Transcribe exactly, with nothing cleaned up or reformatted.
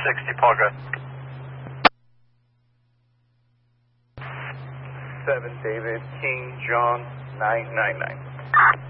sixty, Paul, good. seven David, King John, nine nine nine.